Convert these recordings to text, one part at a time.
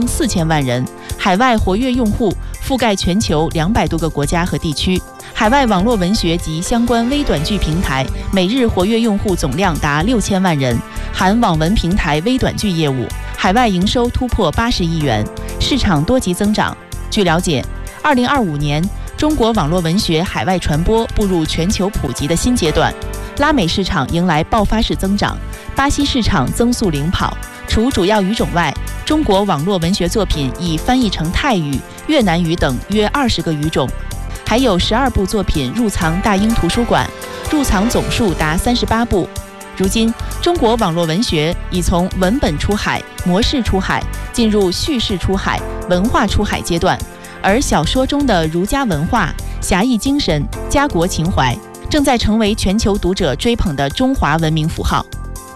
4000万人，海外活跃用户覆盖全球200多个国家和地区。海外网络文学及相关微短剧平台每日活跃用户总量达6000万人，含网文平台微短剧业务，海外营收突破80亿元，市场多级增长。据了解，2025年中国网络文学海外传播步入全球普及的新阶段，拉美市场迎来爆发式增长，巴西市场增速领跑。除主要语种外，中国网络文学作品已翻译成泰语、越南语等约20个语种，还有12部作品入藏大英图书馆，入藏总数达38部。如今，中国网络文学已从文本出海、模式出海，进入叙事出海、文化出海阶段，而小说中的儒家文化、侠义精神、家国情怀，正在成为全球读者追捧的中华文明符号。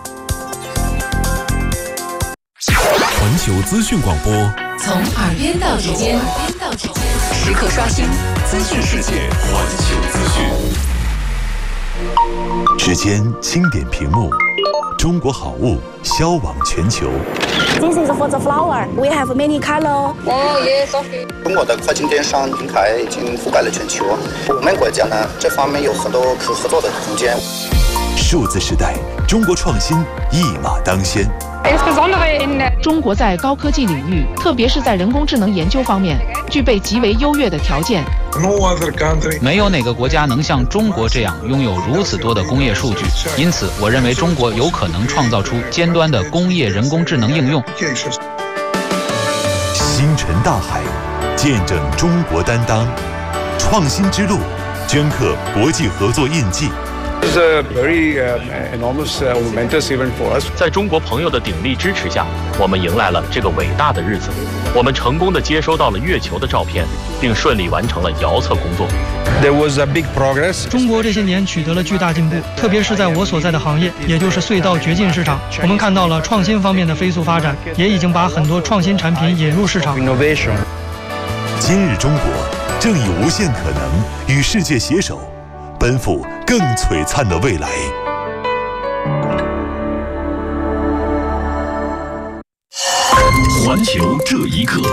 环球资讯广播， 从耳边到指尖，时刻刷新资讯世界。 环球资讯， 指尖轻点屏幕，中国好物销往全球。 This is for the flower. We have many color. Oh yes, okay. 中国的跨境电商平台已经覆盖了全球，我们国家呢这方面有很多可合作的空间。 数字时代，中国创新一马当先。 中国在高科技领域，特别是在人工智能研究方面，具备极为优越的条件。 没有哪个国家能像中国这样拥有如此多的工业数据，因此我认为中国有可能创造出尖端的工业人工智能应用。 星辰大海，见证中国担当，创新之路，镌刻国际合作印记。 It's a very enormous momentous event for us. 在中国朋友的鼎力支持下，我们迎来了这个伟大的日子。我们成功地接收到了月球的照片，并顺利完成了遥测工作。 There was a big progress. 中国这些年取得了巨大进步，特别是在我所在的行业，也就是隧道掘进市场，我们看到了创新方面的飞速发展，也已经把很多创新产品引入市场。 Innovation. 今日中国正以无限可能与世界携手，奔赴更璀璨的未来。 环球这一刻，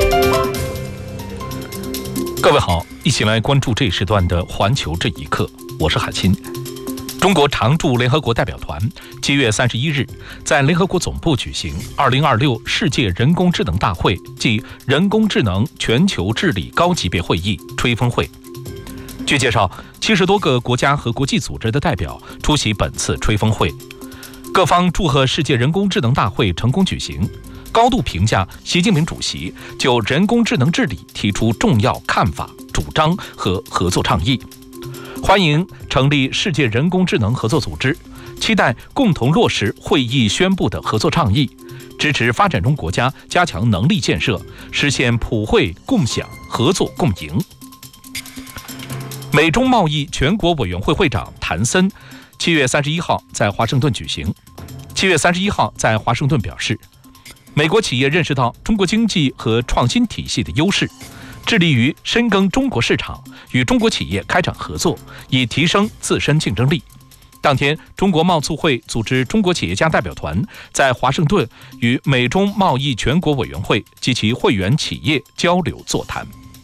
各位好，一起来关注这一时段的环球这一刻，我是海清。中国常驻联合国代表团7月31日在联合国总部举行2026世界人工智能大会暨人工智能全球治理高级别会议吹风会。据介绍，70多个国家和国际组织的代表出席本次吹风会，各方祝贺世界人工智能大会成功举行，高度评价习近平主席就人工智能治理提出重要看法、主张和合作倡议，欢迎成立世界人工智能合作组织，期待共同落实会议宣布的合作倡议，支持发展中国家加强能力建设，实现普惠共享、合作共赢。美中贸易全国委员会会长谭森7月31号在华盛顿举行。7月31号在华盛顿表示，美国企业认识到中国经济和创新体系的优势，致力于深耕中国市场，与中国企业开展合作，以提升自身竞争力。当天，中国贸促会组织中国企业家代表团在华盛顿与美中贸易全国委员会及其会员企业交流座谈。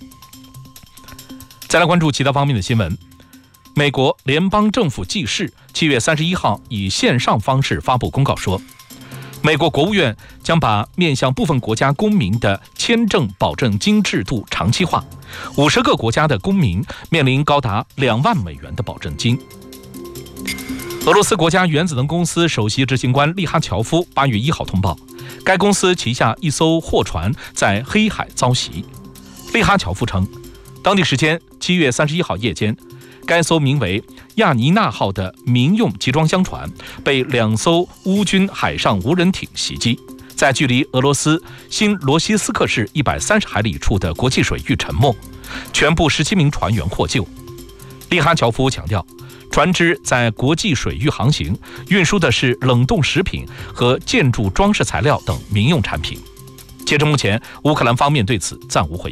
再来关注其他方面的新闻。美国联邦政府记事7月31号以线上方式发布公告说，美国国务院将把面向部分国家公民的签证保证金制度长期化，50个国家的公民面临高达2万美元的保证金。俄罗斯国家原子能公司首席执行官利哈乔夫8月1号通报，该公司旗下一艘货船在黑海遭袭。利哈乔夫称，当地时间7月31号夜间，该艘名为亚尼娜号的民用集装箱船被2艘乌军海上无人艇袭击，在距离俄罗斯新罗西斯克市130海里处的国际水域沉没，全部17名船员获救。利哈乔夫强调，船只在国际水域航行，运输的是冷冻食品和建筑装饰材料等民用产品。截至目前，乌克兰方面对此暂无回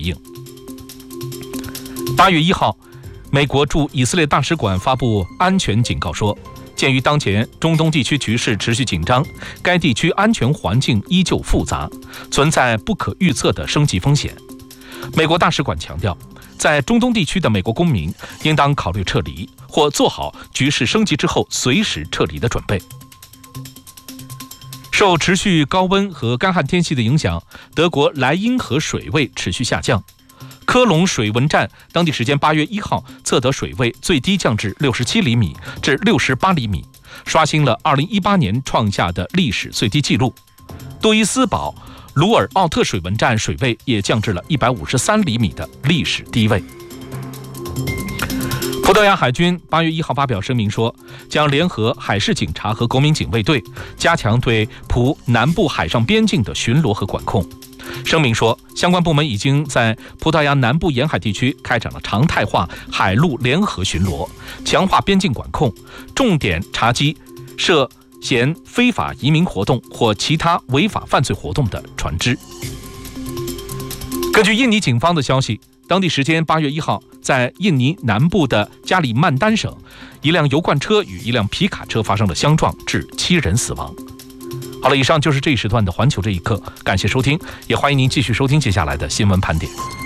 应。8月1号，美国驻以色列大使馆发布安全警告说， 鉴于当前中东地区局势持续紧张，该地区安全环境依旧复杂，存在不可预测的升级风险。美国大使馆强调，在中东地区的美国公民应当考虑撤离，或做好局势升级之后随时撤离的准备。受持续高温和干旱天气的影响，德国莱茵河水位持续下降。科隆水文站当地时间8月1号测得水位最低降至67厘米至68厘米，刷新了2018年创下的历史最低纪录。杜伊斯堡鲁尔奥特水文站水位也降至了153厘米的历史低位。葡萄牙海军8月1号发表声明说，将联合海事警察和国民警卫队，加强对葡南部海上边境的巡逻和管控。声明说，相关部门已经在葡萄牙南部沿海地区开展了常态化海陆联合巡逻，强化边境管控，重点查缉涉嫌非法移民活动或其他违法犯罪活动的船只。根据印尼警方的消息，当地时间8月1号，在印尼南部的加里曼丹省，一辆油罐车与一辆皮卡车发生了相撞，致7人死亡。好了，以上就是这一时段的环球这一刻，感谢收听，也欢迎您继续收听接下来的新闻盘点。